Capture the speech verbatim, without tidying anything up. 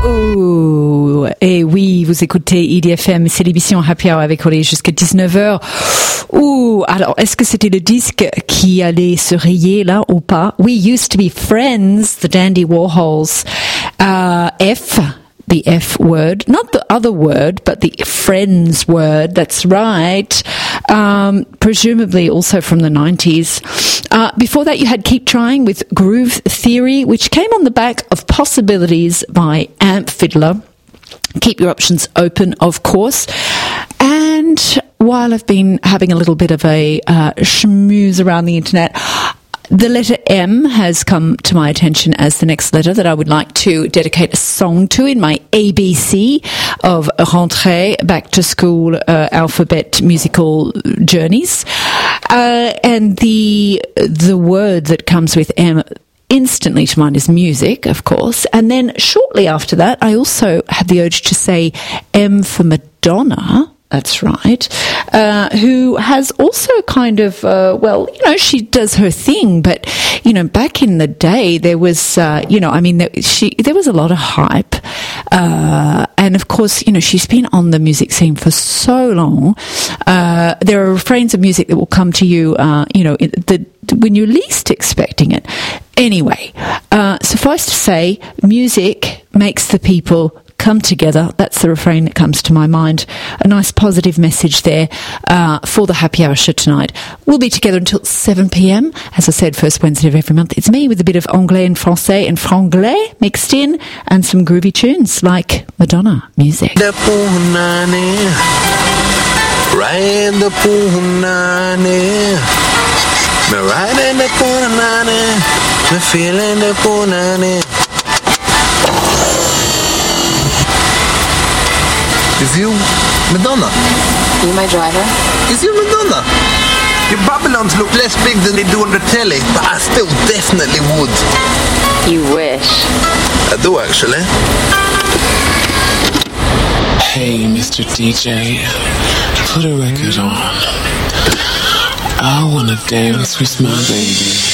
Oh, et oui, vous écoutez I D F M, c'est l'émission Happy Hour avec Olé jusqu'à dix-neuf heures. Ouh, alors, est-ce que c'était le disque qui allait se rayer là ou pas? We Used to Be Friends, the Dandy Warhols. Uh, F, the F word, not the other word, but the friends word, that's right. Um, presumably also from the nineties. Uh, before that, you had Keep Trying with Groove Theory, which came on the back of Possibilities by Amp Fiddler. Keep your options open, of course. And while I've been having a little bit of a uh, schmooze around the internet, the letter M has come to my attention as the next letter that I would like to dedicate a song to in my A B C of rentrée, back to school, uh, alphabet musical journeys. Uh, and the the word that comes with M instantly to mind is music, of course. And then shortly after that, I also had the urge to say M for Madonna. That's right. Uh, who has also kind of, uh, well, you know, she does her thing, but, you know, back in the day, there was, uh, you know, I mean, there, she, there was a lot of hype. Uh, and of course, you know, she's been on the music scene for so long. Uh, there are refrains of music that will come to you, uh, you know, the, when you're least expecting it. Anyway, uh, suffice to say, music makes the people come together. That's the refrain that comes to my mind. A nice positive message there uh, for the Happy Hour show tonight. We'll be together until seven p.m. As I said, first Wednesday of every month. It's me with a bit of anglais and français and franglais mixed in and some groovy tunes like Madonna music. Is you Madonna? You my driver? Is you Madonna? Your Babylons look less big than they do on the telly, but I still definitely would. You wish. I do, actually. Hey, Mister D J, put a record on. I wanna dance with my baby.